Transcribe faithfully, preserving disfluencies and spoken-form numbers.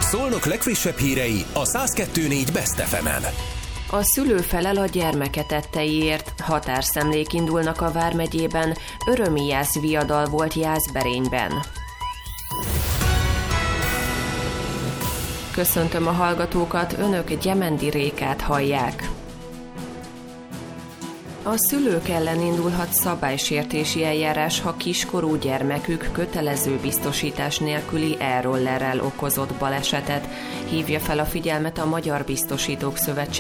Szolnok legfrissebb hírei a száz kettő pont négy Best ef emen. A szülő felel a gyermeke tetteiért. Határszemlék indulnak a vármegyében, Örömi Jász viadal volt Jászberényben. Köszöntöm a hallgatókat, önök Gyemendi Rékát hallják. A szülők ellen indulhat szabálysértési eljárás, ha kiskorú gyermekük kötelező biztosítás nélküli e-rollerrel okozott balesetet, hívja fel a figyelmet a Magyar Biztosítók Szövetsége.